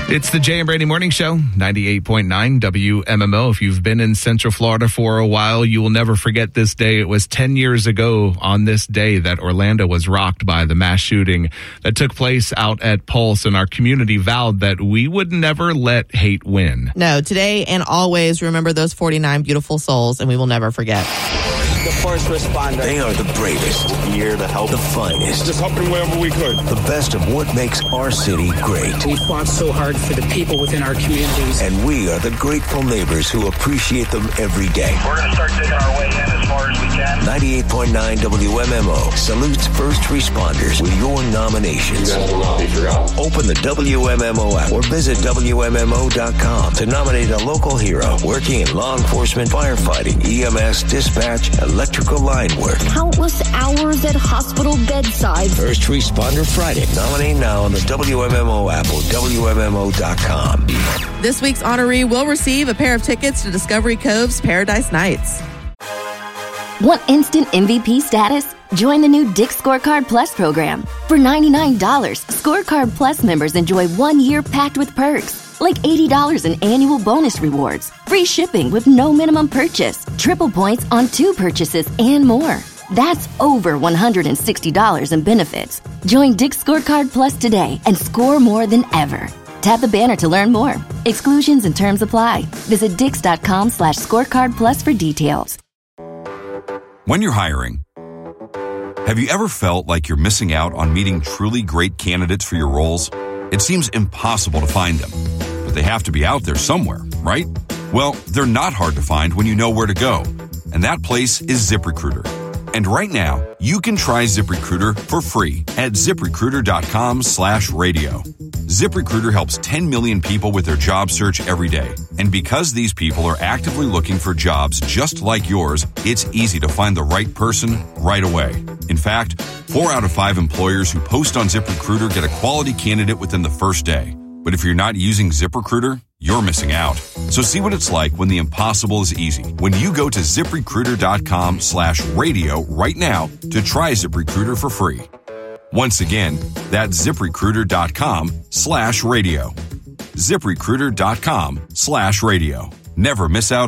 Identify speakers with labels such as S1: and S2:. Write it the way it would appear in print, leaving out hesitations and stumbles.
S1: It's the Jay and Brady Morning Show, 98.9 WMMO. If you've been in Central Florida for a while, you will never forget this day. It was 10 years ago on this day that Orlando was rocked by the mass shooting that took place out at Pulse, and our community vowed that we would never let hate win.
S2: No, today and always remember those 49 beautiful souls, and we will never forget.
S3: The first responder.
S4: They are the bravest.
S3: Here to help.
S4: The finest.
S5: Just helping wherever we could.
S4: The best of what makes our city great.
S6: We fought so hard for the people within our communities.
S4: And we are the grateful neighbors who appreciate them every day.
S7: We're going to start digging our way in as far as we can.
S4: 98.9 WMMO salutes first responders with your nominations.
S5: You guys will not be forgotten.
S4: Open the WMMO app or visit WMMO.com to nominate a local hero working in law enforcement, firefighting, EMS, dispatch, electrical line work.
S8: Countless hours at hospital bedsides.
S4: First Responder Friday. Nominate now on the WMMO app or WMMO.com.
S2: This week's honoree will receive a pair of tickets to Discovery Cove's Paradise Nights.
S8: Want instant MVP status? Join the new Dick's Scorecard Plus program. For $99, Scorecard Plus members enjoy 1 year packed with perks, like $80 in annual bonus rewards, free shipping with no minimum purchase, triple points on 2 purchases, and more. That's over $160 in benefits. Join Dick's Scorecard Plus today and score more than ever. Tap the banner to learn more. Exclusions and terms apply. Visit Dix.com/scorecard plus for details.
S9: When you're hiring, have you ever felt like you're missing out on meeting truly great candidates for your roles? It seems impossible to find them, but they have to be out there somewhere, right? Well, they're not hard to find when you know where to go, and that place is ZipRecruiter. And right now, you can try ZipRecruiter for free at ZipRecruiter.com/radio. ZipRecruiter helps 10 million people with their job search every day. And because these people are actively looking for jobs just like yours, it's easy to find the right person right away. In fact, 4 out of 5 employers who post on ZipRecruiter get a quality candidate within the first day. But if you're not using ZipRecruiter, you're missing out. So see what it's like when the impossible is easy. When you go to ZipRecruiter.com/radio right now to try ZipRecruiter for free. Once again, that's ZipRecruiter.com/radio. ZipRecruiter.com/radio. Never miss out